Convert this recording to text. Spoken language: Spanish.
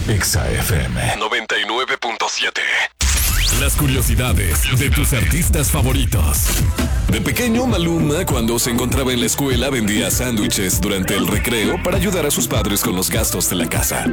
Exa FM 99.7. Las curiosidades de tus artistas favoritos. De pequeño, Maluma, cuando se encontraba en la escuela, vendía sándwiches durante el recreo para ayudar a sus padres con los gastos de la casa.